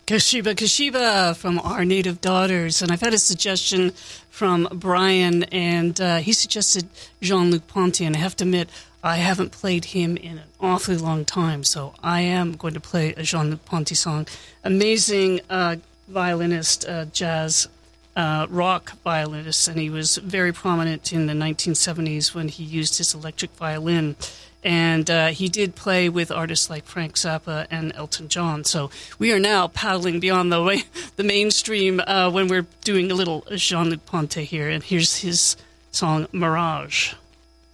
Kashiba Kashiba from Our Native Daughters. And I've had a suggestion from Brian, and he suggested Jean-Luc Ponty, and I have to admit, I haven't played him in an awfully long time, so I am going to play a Jean-Luc Ponty song. Amazing violinist, jazz rock violinist, and he was very prominent in the 1970s when he used his electric violin. And he did play with artists like Frank Zappa and Elton John. So we are now paddling beyond the mainstream when we're doing a little Jean-Luc Ponty here. And here's his song, Mirage.